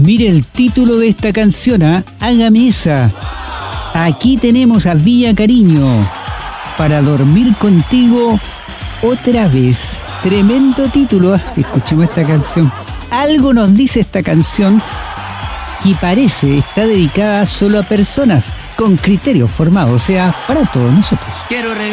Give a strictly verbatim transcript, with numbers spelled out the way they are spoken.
Mire el título de esta canción, ¿ah? Hágame esa. Aquí tenemos a Villa Cariño, para dormir contigo otra vez. Tremendo título, ¿ah? Escuchemos esta canción. Algo nos dice esta canción que parece está dedicada solo a personas con criterios formados, o sea, para todos nosotros. Quiero